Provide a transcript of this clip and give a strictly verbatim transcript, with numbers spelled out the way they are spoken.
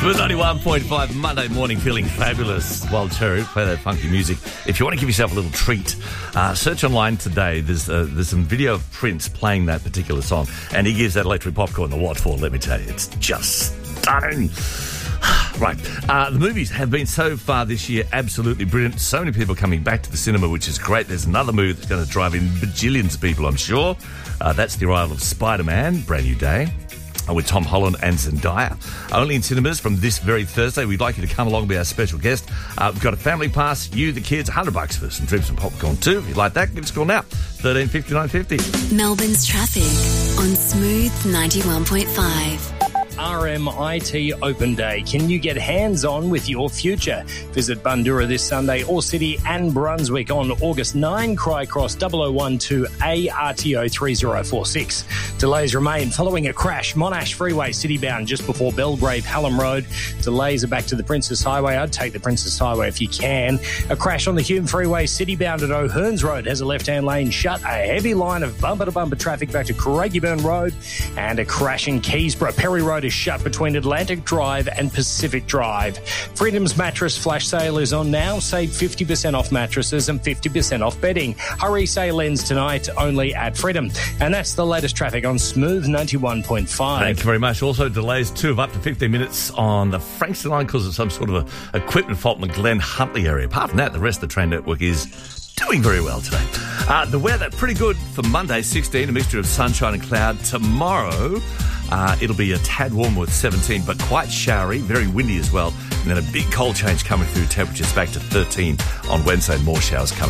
Smooth ninety-one point five, Monday morning, feeling fabulous. Wild Cherry, play that funky music. If you want to give yourself a little treat, uh, search online today. There's uh, there's some video of Prince playing that particular song, and he gives that electric popcorn the what for, let me tell you. It's just stunning. Right. Uh, the movies have been so far this year absolutely brilliant. So many people coming back to the cinema, which is great. There's another movie that's going to drive in bajillions of people, I'm sure. Uh, that's the arrival of Spider-Man, Brand New Day, with Tom Holland and Zendaya. Only in cinemas from this very Thursday. We'd like you to come along and be our special guest. Uh, we've got a family pass, you, the kids, one hundred bucks for some drinks and popcorn too. If you'd like that, give us a call now. thirteen fifty-nine fifty. Melbourne's traffic on Smooth ninety-one point five. R M I T Open Day. Can you get hands-on with your future? Visit Bundoora this Sunday, or City and Brunswick on August ninth. Crycross double oh one two A R T O three oh four six. Delays remain following a crash. Monash Freeway citybound just before Belgrave Hallam Road. Delays are back to the Princess Highway. I'd take the Princess Highway if you can. A crash on the Hume Freeway citybound at O'Hearns Road has a left-hand lane shut. A heavy line of bumper-to-bumper traffic back to Craigieburn Road. And a crash in Keysborough. Perry Road is shut between Atlantic Drive and Pacific Drive. Freedom's mattress flash sale is on now. Save fifty percent off mattresses and fifty percent off bedding. Hurry, sale ends tonight only at Freedom. And that's the latest traffic on Smooth ninety-one point five. Thank you very much. Also, delays too of up to fifteen minutes on the Frankston line because of some sort of a equipment fault in the Glen Huntley area. Apart from that, the rest of the train network is doing very well today. Uh, the weather, pretty good for Monday, sixteen, a mixture of sunshine and cloud. Tomorrow, uh, it'll be a tad warmer with seventeen, but quite showery, very windy as well. And then a big cold change coming through, temperatures back to thirteen on Wednesday, more showers coming.